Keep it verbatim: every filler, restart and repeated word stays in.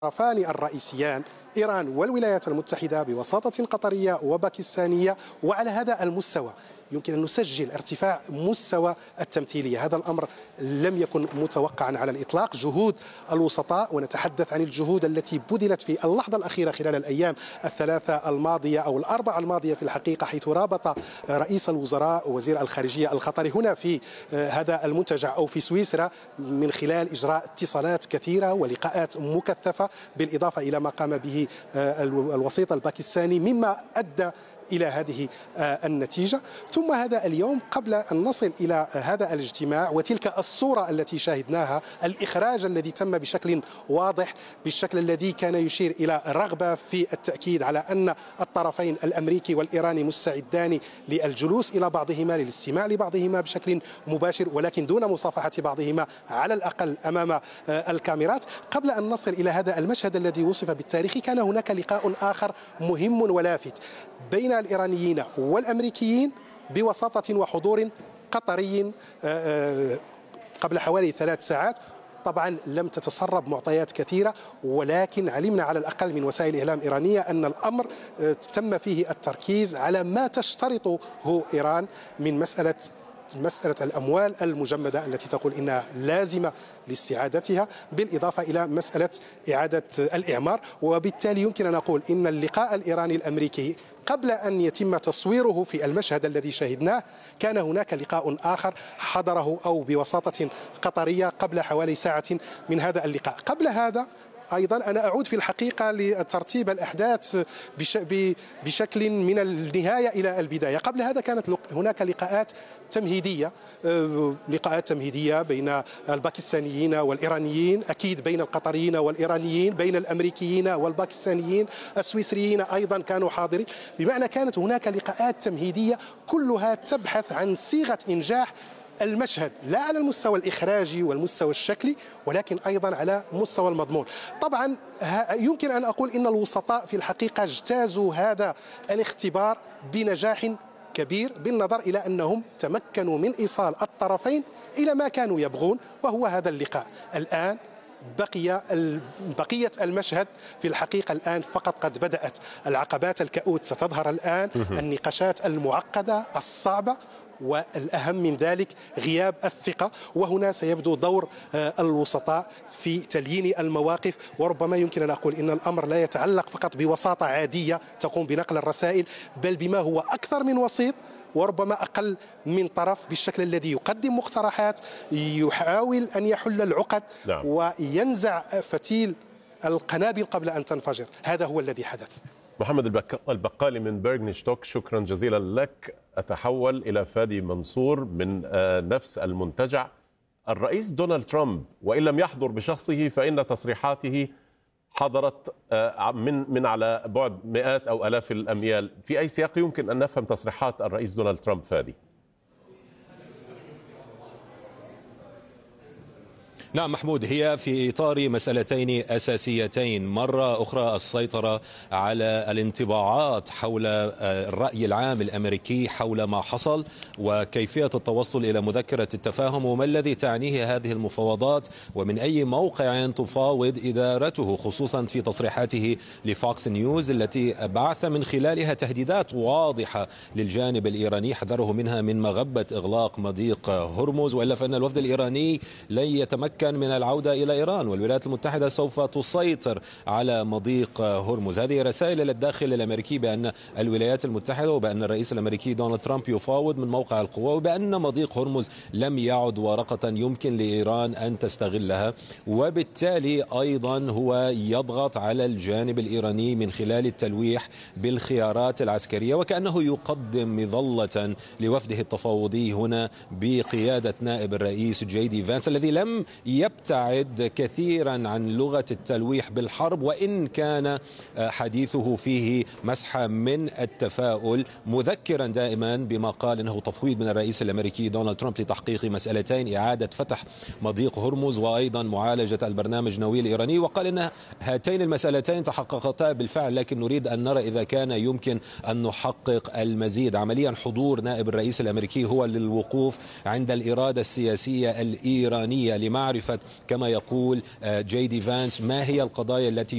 الطرفان الرئيسيان إيران والولايات المتحدة بوساطة قطرية وباكستانية. وعلى هذا المستوى يمكن أن نسجل ارتفاع مستوى التمثيلية. هذا الأمر لم يكن متوقعا على الإطلاق. جهود الوسطاء، ونتحدث عن الجهود التي بذلت في اللحظة الأخيرة خلال الأيام الثلاثة الماضية أو الأربعة الماضية في الحقيقة، حيث رابط رئيس الوزراء ووزير الخارجية القطري هنا في هذا المنتجع أو في سويسرا من خلال إجراء اتصالات كثيرة ولقاءات مكثفة، بالإضافة إلى ما قام به الوسيط الباكستاني، مما أدى إلى هذه النتيجة. ثم هذا اليوم قبل أن نصل إلى هذا الاجتماع وتلك الصورة التي شاهدناها، الإخراج الذي تم بشكل واضح، بالشكل الذي كان يشير إلى رغبة في التأكيد على أن الطرفين الأمريكي والإيراني مستعدان للجلوس إلى بعضهما، للاستماع لبعضهما بشكل مباشر، ولكن دون مصافحة بعضهما على الأقل أمام الكاميرات. قبل أن نصل إلى هذا المشهد الذي وصف بالتاريخي، كان هناك لقاء آخر مهم ولافت بين الإيرانيين والأمريكيين بوساطة وحضور قطري قبل حوالي ثلاث ساعات. طبعا لم تتسرب معطيات كثيرة، ولكن علمنا على الأقل من وسائل إعلام إيرانية أن الأمر تم فيه التركيز على ما تشترطه إيران من مسألة مسألة الأموال المجمدة التي تقول إنها لازمة لاستعادتها، بالإضافة إلى مسألة إعادة الإعمار. وبالتالي يمكن أن نقول إن اللقاء الإيراني الأمريكي قبل أن يتم تصويره في المشهد الذي شاهدناه، كان هناك لقاء آخر حضره أو بوساطة قطرية قبل حوالي ساعة من هذا اللقاء. قبل هذا أيضا أنا أعود في الحقيقة لترتيب الأحداث بشكل من النهاية إلى البداية. قبل هذا كانت هناك لقاءات تمهيدية لقاءات تمهيدية بين الباكستانيين والإيرانيين، أكيد بين القطريين والإيرانيين، بين الأمريكيين والباكستانيين، السويسريين أيضا كانوا حاضرين، بمعنى كانت هناك لقاءات تمهيدية كلها تبحث عن صيغة إنجاح المشهد، لا على المستوى الإخراجي والمستوى الشكلي، ولكن أيضا على مستوى المضمون. طبعا يمكن أن أقول إن الوسطاء في الحقيقة اجتازوا هذا الاختبار بنجاح كبير، بالنظر إلى أنهم تمكنوا من إيصال الطرفين إلى ما كانوا يبغون، وهو هذا اللقاء. الآن بقي بقية المشهد في الحقيقة الآن فقط قد بدأت. العقبات الكؤوت ستظهر الآن، النقاشات المعقدة الصعبة، والأهم من ذلك غياب الثقة. وهنا سيبدو دور الوسطاء في تليين المواقف. وربما يمكن أن أقول إن الأمر لا يتعلق فقط بوساطة عادية تقوم بنقل الرسائل، بل بما هو أكثر من وسيط وربما أقل من طرف، بالشكل الذي يقدم مقترحات، يحاول أن يحل العقد نعم. وينزع فتيل القنابل قبل أن تنفجر. هذا هو الذي حدث. محمد البقالي من بيرغنشتوك، شكرا جزيلا لك. أتحول إلى فادي منصور من نفس المنتجع. الرئيس دونالد ترامب وإن لم يحضر بشخصه فإن تصريحاته حضرت من من على بعد مئات أو آلاف الأميال. في أي سياق يمكن أن نفهم تصريحات الرئيس دونالد ترامب فادي؟ نعم محمود، هي في إطار مسألتين أساسيتين. مرة أخرى السيطرة على الانطباعات حول الرأي العام الأمريكي حول ما حصل وكيفية التوصل إلى مذكرة التفاهم، وما الذي تعنيه هذه المفاوضات، ومن أي موقع تفاوض إدارته، خصوصا في تصريحاته لفوكس نيوز التي بعث من خلالها تهديدات واضحة للجانب الإيراني حذره منها من مغبة إغلاق مضيق هرمز، وإلا فإن الوفد الإيراني لن يتمكن كان من العودة إلى إيران، والولايات المتحدة سوف تسيطر على مضيق هرمز. هذه رسائل للداخل الأمريكي بأن الولايات المتحدة وبأن الرئيس الأمريكي دونالد ترامب يفاوض من موقع القوة، وبأن مضيق هرمز لم يعد ورقة يمكن لإيران أن تستغلها، وبالتالي أيضا هو يضغط على الجانب الإيراني من خلال التلويح بالخيارات العسكرية، وكأنه يقدم مظلة لوفده التفاوضي هنا بقيادة نائب الرئيس جي دي فانس، الذي لم يبتعد كثيرا عن لغة التلويح بالحرب، وإن كان حديثه فيه مسحة من التفاؤل، مذكرا دائما بما قال أنه تفويض من الرئيس الأمريكي دونالد ترامب لتحقيق مسألتين: إعادة فتح مضيق هرمز وأيضا معالجة البرنامج النووي الإيراني. وقال أن هاتين المسألتين تحققتا بالفعل، لكن نريد أن نرى إذا كان يمكن أن نحقق المزيد. عمليا حضور نائب الرئيس الأمريكي هو للوقوف عند الإرادة السياسية الإيرانية لمعرفة كما يقول جي دي فانس ما هي القضايا التي